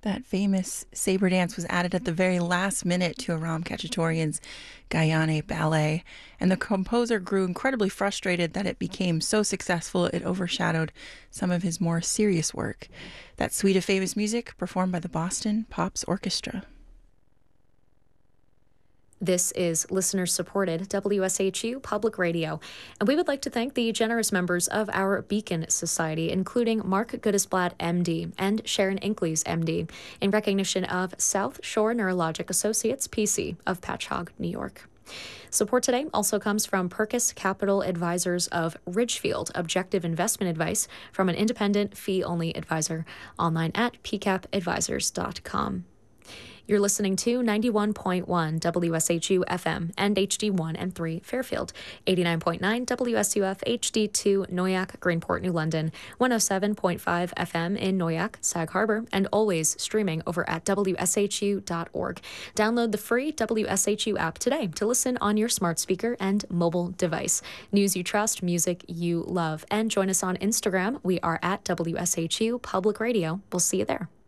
That famous saber dance was added at the very last minute to Aram Khachaturian's Gayane ballet, and the composer grew incredibly frustrated that it became so successful it overshadowed some of his more serious work. That suite of famous music performed by the Boston Pops Orchestra. This is listener-supported WSHU Public Radio, and we would like to thank the generous members of our Beacon Society, including Mark Goodisblad, MD, and Sharon Inkleys, MD, in recognition of South Shore Neurologic Associates, PC, of Patchogue, New York. Support today also comes from Perkis Capital Advisors of Ridgefield, objective investment advice from an independent fee-only advisor, online at pcapadvisors.com. You're listening to 91.1 WSHU FM and HD1 and 3 Fairfield, 89.9 WSUF HD2 Noyak, Greenport, New London, 107.5 FM in Noyak, Sag Harbor, and always streaming over at WSHU.org. Download the free WSHU app today to listen on your smart speaker and mobile device. News you trust, music you love. And join us on Instagram. We are at WSHU Public Radio. We'll see you there.